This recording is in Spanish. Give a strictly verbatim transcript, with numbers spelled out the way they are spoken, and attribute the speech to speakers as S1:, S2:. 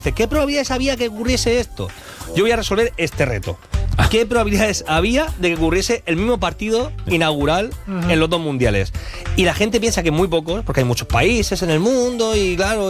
S1: ¿Qué probabilidades había que ocurriese esto? Yo voy a resolver este reto. ¿Qué probabilidades había de que ocurriese el mismo partido inaugural uh-huh. en los dos mundiales? Y la gente piensa que muy pocos, porque hay muchos países en el mundo y claro...